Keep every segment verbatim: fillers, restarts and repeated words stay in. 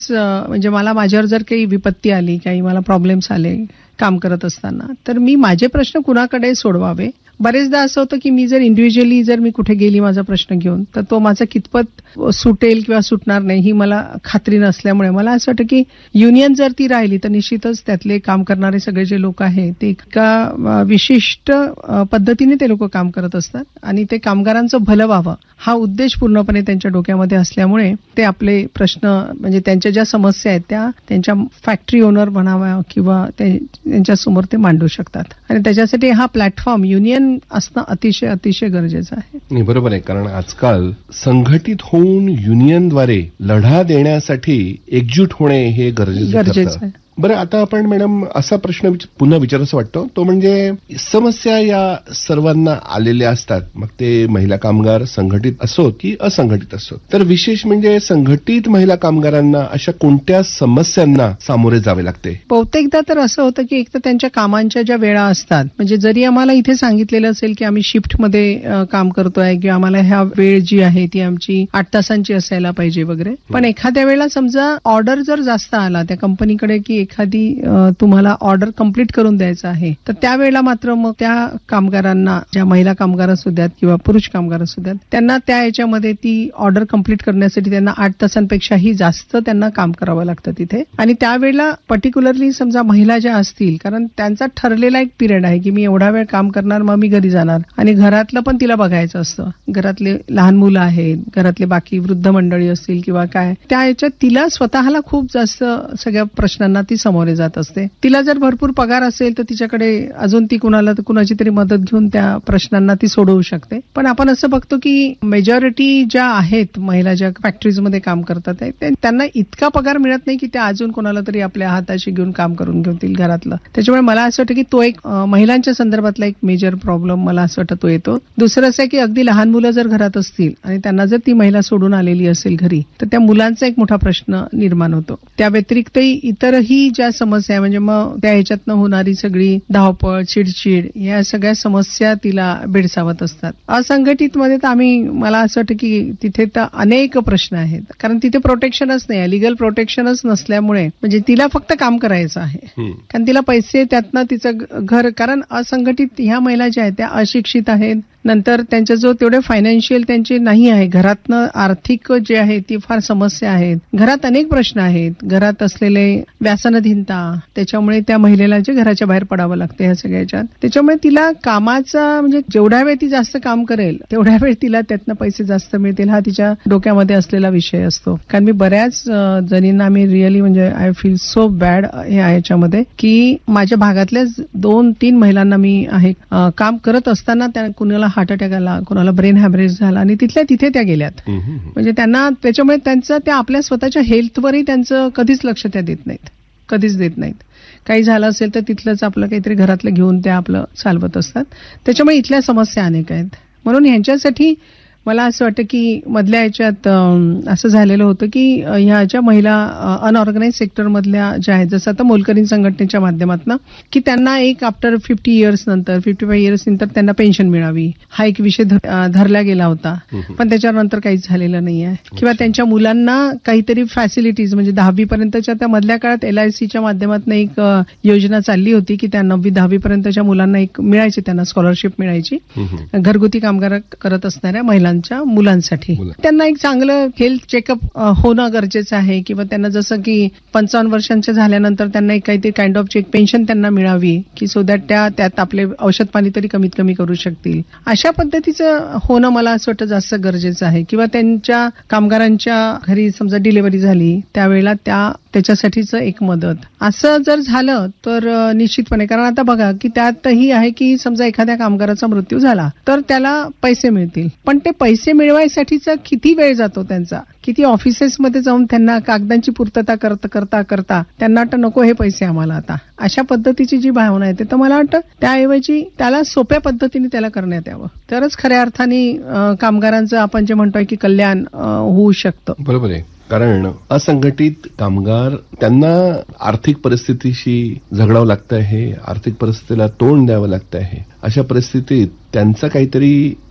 म्हणजे मला माझ्यावर जर काही विपत्ती आली, काही मला प्रॉब्लेम्स आले काम करत असताना, तर मी माझे प्रश्न कुणाकडे सोडवावे. बरेचदा असं होतं की मी जर इंडिव्हिज्युअली जर मी कुठे गेली माझा प्रश्न घेऊन, तर तो माझा कितपत सुटेल किंवा सुटणार नाही ही मला खात्री नसल्यामुळे मला असं वाटतं की युनियन जर ती राहिली तर निश्चितच त्यातले काम करणारे सगळे जे लोक आहेत ते एका विशिष्ट पद्धतीने ते लोक काम करत असतात आणि ते कामगारांचं भलं व्हावं हा उद्देश पूर्णपणे त्यांच्या डोक्यामध्ये असल्यामुळे ते आपले प्रश्न म्हणजे त्यांच्या ज्या समस्या आहेत त्या त्यांच्या फॅक्टरी ओनर बनाव्या किंवा त्यांच्या समोर ते मांडू शकतात आणि त्याच्यासाठी हा प्लॅटफॉर्म युनियन असणं अतिशय अतिशय गरजेचं आहे. नाही, बरोबर आहे. कारण आजकाल संघटित होऊन युनियनद्वारे लढा देण्यासाठी एकजूट होणे हे गरजेचं आहे. बरं, आता आपण मॅडम असा प्रश्न पुन्हा विचारायचा वाटतो, तो म्हणजे समस्या या सर्वांना आलेल्या असतात, मग ते महिला कामगार संघटित असोत की असंघटित असोत. तर विशेष म्हणजे संघटित महिला कामगारांना अशा कोणत्या समस्यांना सामोरे जावे लागते? बहुतेकदा तर असं होतं की एक तर त्यांच्या कामांच्या ज्या वेळा असतात, म्हणजे जरी आम्हाला इथे सांगितलेलं असेल की आम्ही शिफ्टमध्ये काम करतोय किंवा आम्हाला ह्या वेळ जी आहे ती आमची आठ तासांची असायला पाहिजे वगैरे, पण एखाद्या वेळेला समजा ऑर्डर जर जास्त आला त्या कंपनीकडे की एखादी तुम्हाला ऑर्डर कंप्लीट करून द्यायचं आहे, तर त्यावेळेला मात्र मग त्या कामगारांना, ज्या महिला कामगार असू द्यात किंवा पुरुष कामगार असू द्यात, त्यांना त्या याच्यामध्ये ती ऑर्डर कंप्लीट करण्यासाठी त्यांना आठ तासांपेक्षाही जास्त त्यांना काम करावं लागतं तिथे. आणि त्यावेळेला पर्टिक्युलरली समजा महिला ज्या असतील, कारण त्यांचा ठरलेला एक पिरियड आहे की मी एवढा वेळ काम करणार मग मी घरी जाणार आणि घरातलं पण तिला बघायचं असतं. घरातले लहान मुलं आहेत, घरातले बाकी वृद्ध मंडळी असतील किंवा काय, त्या याच्यात तिला स्वतःला खूप जास्त सगळ्या प्रश्नांना ती समोरे जात असते. तिला जर भरपूर पगार असेल तर तिच्याकडे अजून ती कुणाला कुणाची तरी मदत घेऊन त्या प्रश्नांना ती सोडवू शकते. पण आपण असं बघतो की मेजॉरिटी ज्या आहेत महिला ज्या फॅक्टरीजमध्ये काम करतात त्यांना इतका पगार मिळत नाही की त्या अजून कोणाला तरी आपल्या हाताशी घेऊन काम करून घेतील घरातलं. त्याच्यामुळे मला असं वाटतं की तो एक महिलांच्या संदर्भातला एक मेजर प्रॉब्लेम मला असं वाटतं तो येतो. दुसरं असं आहे की अगदी लहान मुलं जर घरात असतील आणि त्यांना जर ती महिला सोडून आलेली असेल घरी, तर त्या मुलांचा एक मोठा प्रश्न निर्माण होतो. त्या व्यतिरिक्तही इतरही ज्या समस्या म्हणजे मग त्या ह्याच्यातनं होणारी सगळी धावपळ, चिडचिड या सगळ्या समस्या तिला भेडसावत असतात. असंघटित मध्ये तर आम्ही मला असं वाटतं की तिथे तर अनेक प्रश्न आहेत, कारण तिथे प्रोटेक्शनच नाही, लिगल प्रोटेक्शनच नसल्यामुळे म्हणजे तिला फक्त काम करायचं आहे, कारण तिला पैसे त्यातनं तिचं घर, कारण असंघटित ह्या महिला ज्या आहेत त्या अशिक्षित आहेत, नंतर त्यांच्या जो तेवढे फायनान्शियल त्यांचे नाही आहे, घरातनं आर्थिक जे आहे ती फार समस्या आहेत, घरात अनेक प्रश्न आहेत, घरात असलेले व्यसनाधीनता, त्याच्यामुळे त्या महिलेला जे घराच्या बाहेर पडावं लागतं ह्या सगळ्याच्यात. त्याच्यामुळे तिला कामाचा म्हणजे जेवढ्या वेळ ती जास्त काम करेल तेवढ्या वेळ तिला त्यातनं पैसे जास्त मिळतील हा तिच्या डोक्यामध्ये असलेला विषय असतो. कारण मी बऱ्याच जणींना मी रिअली म्हणजे आय फील सो बॅड ह्या याच्यामध्ये की माझ्या भागातल्या दोन तीन महिलांना मी आहे काम करत असताना त्या कुणाला हार्ट अटॅक आला, कोणाला ब्रेन हॅमरेज झाला आणि तिथल्या तिथे त्या गेल्यात. म्हणजे त्यांना त्याच्यामुळे त्यांचं त्या आपल्या स्वतःच्या हेल्थवरही त्यांचं कधीच लक्ष त्या देत नाहीत, कधीच देत नाहीत. काही झालं असेल तर तिथलंच आपलं काहीतरी घरातलं घेऊन त्या आपलं चालवत असतात. त्याच्यामुळे इथल्या समस्या अनेक आहेत. म्हणून ह्यांच्यासाठी मला असं वाटतं की मधल्या याच्यात असं झालेलं होतं की ह्या ज्या महिला अनऑर्गनाइज सेक्टरमधल्या ज्या आहेत, जसं आता मोलकरीण संघटनेच्या माध्यमातून की त्यांना एक आफ्टर फिफ्टी इयर्स नंतर फिफ्टी फाईव्ह इयर्स नंतर त्यांना पेन्शन मिळावी हा एक विषय धरला गेला होता, पण त्याच्यानंतर काहीच झालेलं नाही आहे. किंवा त्यांच्या मुलांना काहीतरी फॅसिलिटीज म्हणजे दहावी पर्यंतच्या त्या मधल्या काळात एलआयसीच्या माध्यमातून एक योजना चालली होती की त्या नववी दहावी पर्यंतच्या मुलांना एक मिळायची, त्यांना स्कॉलरशिप मिळायची घरगुती कामगार करत असणाऱ्या महिला मुलांसाठी. त्यांना एक चांगलं हेल्थ चेकअप होणं गरजेचं आहे किंवा त्यांना जसं की पंचावन्न वर्षांच्या झाल्यानंतर त्यांना एक काहीतरी काइंड ऑफ चेक पेन्शन त्यांना मिळावी की सो दॅट त्या त्यात आपले औषध पाणी तरी कमीत कमी करू शकतील. अशा पद्धतीचं होणं मला असं वाटतं जास्त गरजेचं आहे. किंवा त्यांच्या कामगारांच्या घरी समजा डिलिव्हरी झाली त्यावेळेला त्या त्याच्यासाठीच एक मदत, असं जर झालं तर निश्चितपणे, कारण आता बघा की त्यातही आहे की समजा एखाद्या कामगाराचा मृत्यू झाला तर त्याला पैसे मिळतील, पण ते पैसे मिळवायसाठीचा किती वेळ जातो त्यांचा, किती ऑफिसेसमध्ये जाऊन त्यांना कागदांची पूर्तता करता करता करता त्यांना वाटतं नको हे पैसे आम्हाला आता, अशा पद्धतीची जी भावना येते. तर मला वाटतं त्याऐवजी त्याला सोप्या पद्धतीने त्याला करण्यात यावं, तरच खऱ्या अर्थाने कामगारांचं आपण जे म्हणतोय की कल्याण होऊ शकतं. बरोबर आहे. कारण असंघटित कामगार त्यांना आर्थिक परिस्थितीशी झगडावं लागतं आहे, आर्थिक परिस्थितीला तोंड द्यावं लागतं आहे. अशा परिस्थितीत त्यांचा काहीतरी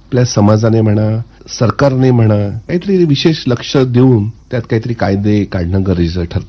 आपल्या समाजाने म्हणा, सरकारने म्हणा, काहीतरी विशेष लक्ष देऊन त्यात काहीतरी कायदे काढणं गरजेचं ठरतं.